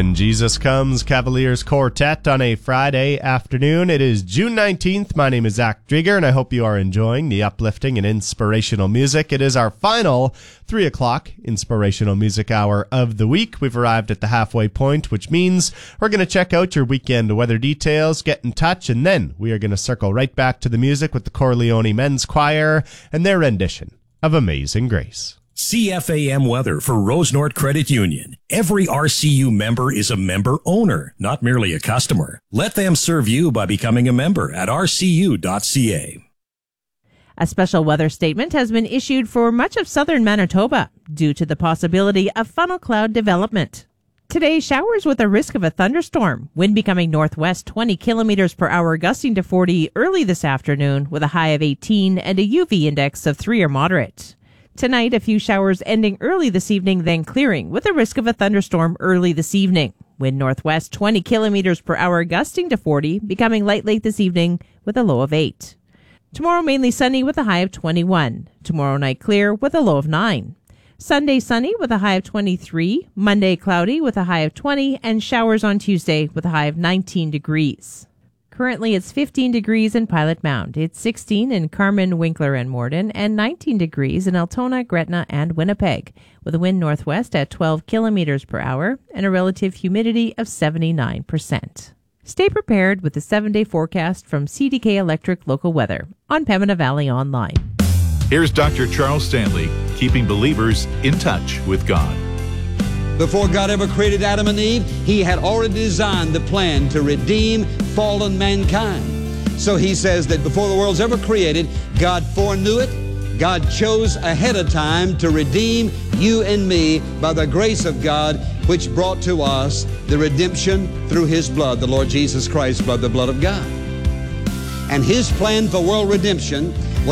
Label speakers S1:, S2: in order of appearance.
S1: When Jesus Comes, Cavaliers Quartet on a Friday afternoon. It is June 19th. My name is Zach Drieger, and I hope you are enjoying the uplifting and inspirational music. It is our final 3 o'clock inspirational music hour of the week. We've arrived at the halfway point, which means we're going to check out your weekend weather details, get in touch, and then we are going to circle right back to the music with the Corleone Men's Choir and their rendition of Amazing Grace.
S2: CFAM weather for Rosenort Credit Union. Every RCU member is a member owner, not merely a customer. Let them serve you by becoming a member at rcu.ca.
S3: A special weather statement has been issued for much of southern Manitoba due to the possibility of funnel cloud development. Today, showers with a risk of a thunderstorm. Wind becoming northwest 20 kilometers per hour, gusting to 40 early this afternoon with a high of 18 and a UV index of 3 or moderate. Tonight, a few showers ending early this evening, then clearing, with a risk of a thunderstorm early this evening. Wind northwest 20 kilometers per hour, gusting to 40, becoming light late this evening with a low of 8. Tomorrow, mainly sunny with a high of 21. Tomorrow night, clear with a low of 9. Sunday, sunny with a high of 23. Monday, cloudy with a high of 20. And showers on Tuesday with a high of 19 degrees. Currently, it's 15 degrees in Pilot Mound. It's 16 in Carman, Winkler, and Morden, and 19 degrees in Altona, Gretna, and Winnipeg, with a wind northwest at 12 kilometers per hour and a relative humidity of 79%. Stay prepared with the 7-day forecast from CDK Electric Local Weather on Pembina Valley Online.
S4: Here's Dr. Charles Stanley, keeping believers in touch with God.
S5: Before God ever created Adam and Eve, He had already designed the plan to redeem fallen mankind. So He says that before the world's ever created, God foreknew it. God chose ahead of time to redeem you and me by the grace of God, which brought to us the redemption through His blood, the Lord Jesus Christ's blood, the blood of God. And His plan for world redemption